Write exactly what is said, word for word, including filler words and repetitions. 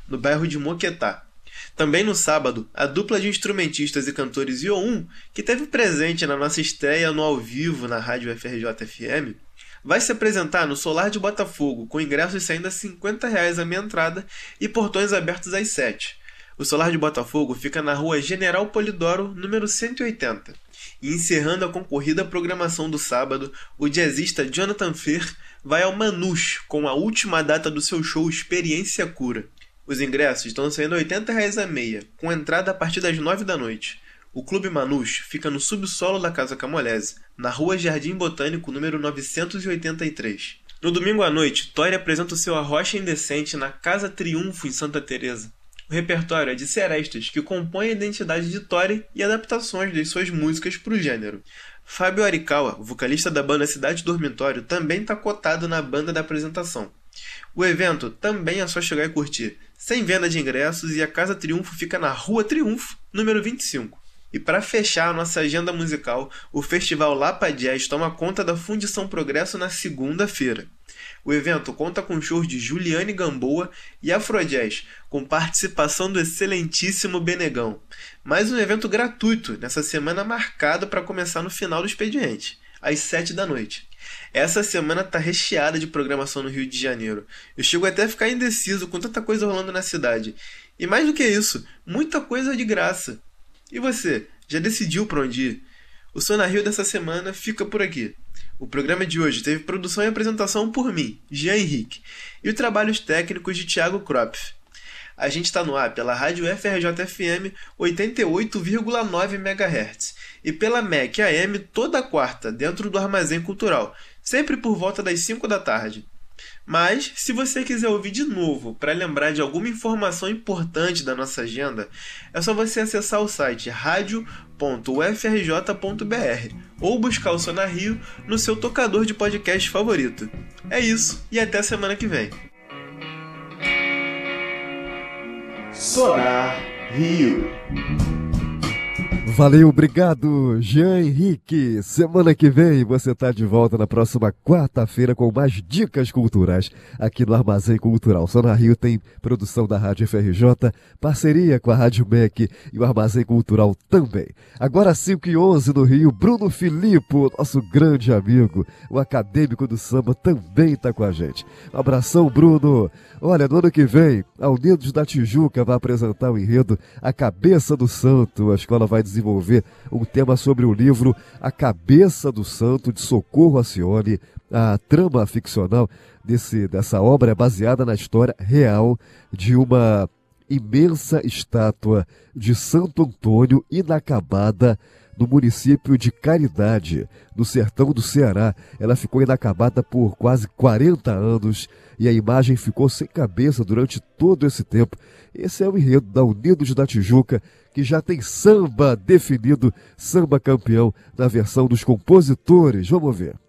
no bairro de Moquetá. Também no sábado, a dupla de instrumentistas e cantores I O um, que teve presente na nossa estreia no ao vivo na Rádio F R J F M, vai se apresentar no Solar de Botafogo, com ingressos saindo a cinquenta reais a meia entrada e portões abertos às sete. O Solar de Botafogo fica na rua General Polidoro, número cento e oitenta. E encerrando a concorrida programação do sábado, o jazzista Jonathan Fer vai ao Manus com a última data do seu show Experiência Cura. Os ingressos estão saindo a oitenta reais a meia, com entrada a partir das nove da noite. O Clube Manus fica no subsolo da Casa Camolese, na rua Jardim Botânico, número novecentos e oitenta e três. No domingo à noite, Tori apresenta o seu Arrocha Indecente na Casa Triunfo, em Santa Teresa. O repertório é de serestas, que compõem a identidade de Tori e adaptações de suas músicas para o gênero. Fábio Arikawa, vocalista da banda Cidade Dormitório, também está cotado na banda da apresentação. O evento também é só chegar e curtir, sem venda de ingressos, e a Casa Triunfo fica na Rua Triunfo, número vinte e cinco. E para fechar a nossa agenda musical, o Festival Lapa Jazz toma conta da Fundição Progresso na segunda-feira. O evento conta com shows de Juliane Gamboa e Afrojazz, com participação do excelentíssimo Benegão. Mais um evento gratuito, nessa semana marcado para começar no final do expediente, às sete da noite. Essa semana tá recheada de programação no Rio de Janeiro. Eu chego até a ficar indeciso com tanta coisa rolando na cidade. E mais do que isso, muita coisa de graça. E você, já decidiu para onde ir? O Sona Rio dessa semana fica por aqui. O programa de hoje teve produção e apresentação por mim, Jean Henrique, e os trabalhos técnicos de Thiago Kropf. A gente está no ar pela Rádio F R J F M oitenta e oito vírgula nove megahertz e pela M E C A M toda quarta, dentro do Armazém Cultural, sempre por volta das cinco da tarde. Mas, se você quiser ouvir de novo para lembrar de alguma informação importante da nossa agenda, é só você acessar o site radio ponto u f r j ponto b r ou buscar o Sonar Rio no seu tocador de podcast favorito. É isso, e até semana que vem. Sonar Rio. Valeu, obrigado, Jean Henrique. Semana que vem você está de volta na próxima quarta-feira com mais dicas culturais aqui no Armazém Cultural. Sonar Rio tem produção da Rádio F R J, parceria com a Rádio M E C e o Armazém Cultural também. Agora às cinco e onze no Rio, Bruno Filippo, nosso grande amigo, o acadêmico do samba, também está com a gente. Um abração, Bruno. Olha, no ano que vem, a Unidos da Tijuca vai apresentar o enredo A Cabeça do Santo. A escola vai desenvolver um tema sobre o livro A Cabeça do Santo, de Socorro Acioli. A trama ficcional desse, dessa obra é baseada na história real de uma imensa estátua de Santo Antônio inacabada no município de Caridade, no sertão do Ceará. Ela ficou inacabada por quase quarenta anos e a imagem ficou sem cabeça durante todo esse tempo. Esse é o enredo da Unidos da Tijuca, que já tem samba definido, samba campeão na versão dos compositores. Vamos ver.